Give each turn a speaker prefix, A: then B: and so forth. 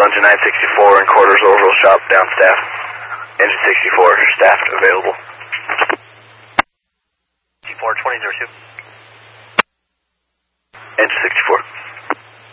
A: Engine 964 in quarters, overall shop, down staff. Engine 64, staffed, available.
B: 64, 2002.
A: Engine 64.